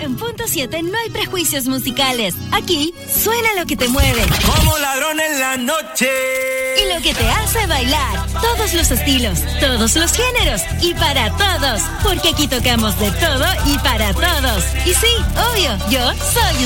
100.7 no hay prejuicios musicales. Aquí suena lo que te mueve. Como ladrón en la noche. Y lo que te hace bailar. Todos los estilos, todos los géneros y para todos. Porque aquí tocamos de todo y para todos. Y sí, obvio, yo soy